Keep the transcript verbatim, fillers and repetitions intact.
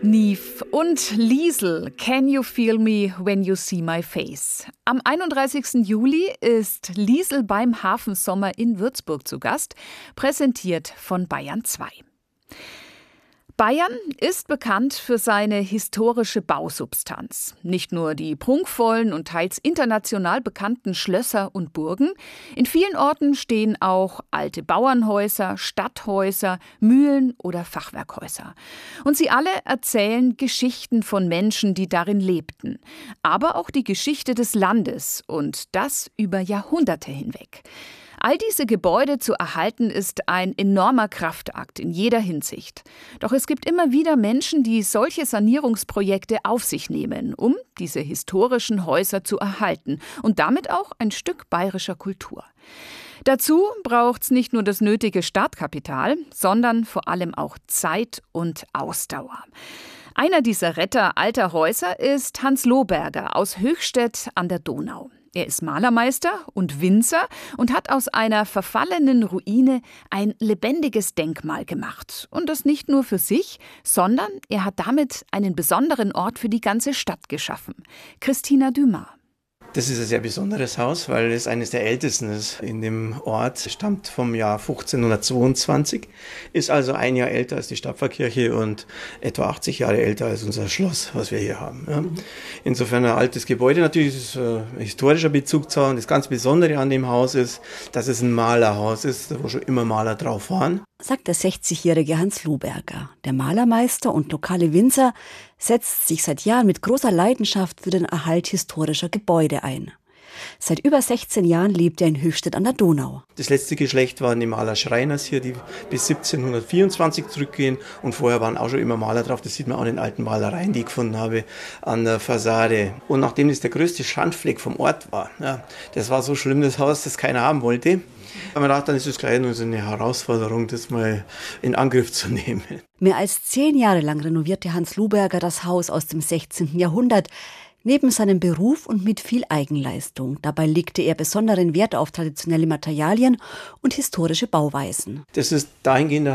Nief und Liesl, Can You Feel Me When You See My Face? Am einunddreißigsten Juli ist Liesl beim Hafensommer in Würzburg zu Gast, präsentiert von Bayern zwei. Bayern ist bekannt für seine historische Bausubstanz. Nicht nur die prunkvollen und teils international bekannten Schlösser und Burgen. In vielen Orten stehen auch alte Bauernhäuser, Stadthäuser, Mühlen oder Fachwerkhäuser. Und sie alle erzählen Geschichten von Menschen, die darin lebten. Aber auch die Geschichte des Landes und das über Jahrhunderte hinweg. All diese Gebäude zu erhalten, ist ein enormer Kraftakt in jeder Hinsicht. Doch es gibt immer wieder Menschen, die solche Sanierungsprojekte auf sich nehmen, um diese historischen Häuser zu erhalten und damit auch ein Stück bayerischer Kultur. Dazu braucht es nicht nur das nötige Startkapital, sondern vor allem auch Zeit und Ausdauer. Einer dieser Retter alter Häuser ist Hans Lohberger aus Höchstädt an der Donau. Er ist Malermeister und Winzer und hat aus einer verfallenen Ruine ein lebendiges Denkmal gemacht. Und das nicht nur für sich, sondern er hat damit einen besonderen Ort für die ganze Stadt geschaffen. Christina Dumas. Das ist ein sehr besonderes Haus, weil es eines der ältesten ist in dem Ort, stammt vom Jahr fünfzehnhundertzweiundzwanzig, ist also ein Jahr älter als die Stadtpfarrkirche und etwa achtzig Jahre älter als unser Schloss, was wir hier haben. Ja. Insofern ein altes Gebäude, natürlich ist es ein historischer Bezug zu haben. Das ganz Besondere an dem Haus ist, dass es ein Malerhaus ist, wo schon immer Maler drauf waren. Sagt der sechzigjährige Hans Lohberger. Der Malermeister und lokale Winzer setzt sich seit Jahren mit großer Leidenschaft für den Erhalt historischer Gebäude ein. Seit über sechzehn Jahren lebt er in Höchstädt an der Donau. Das letzte Geschlecht waren die Maler Schreiners hier, die bis siebzehnhundertvierundzwanzig zurückgehen. Und vorher waren auch schon immer Maler drauf. Das sieht man auch in den alten Malereien, die ich gefunden habe, an der Fassade. Und nachdem das der größte Schandfleck vom Ort war, ja, das war so schlimm, das Haus, das keiner haben wollte, haben wir gedacht, dann ist es gleich nur so eine Herausforderung, das mal in Angriff zu nehmen. Mehr als zehn Jahre lang renovierte Hans Lohberger das Haus aus dem sechzehnten Jahrhundert. Neben seinem Beruf und mit viel Eigenleistung. Dabei legte er besonderen Wert auf traditionelle Materialien und historische Bauweisen. Das ist dahingehend